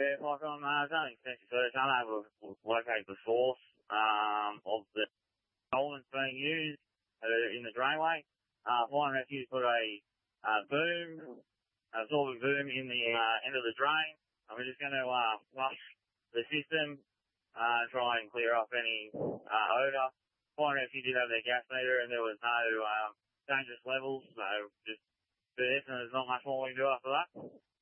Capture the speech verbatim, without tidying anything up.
Yeah, like on, uh, done extensive search. I'm able to locate the source, um, of the solvents being used uh, in the drainway. Uh, Fire and Rescue put a, uh, boom, absorbing boom in the, uh, end of the drain. And we're just going to, uh, flush the system, uh, try and clear off any, uh, odour. Fire and Rescue did have their gas meter and there was no, um, dangerous levels, so just do this and there's not much more we can do after that.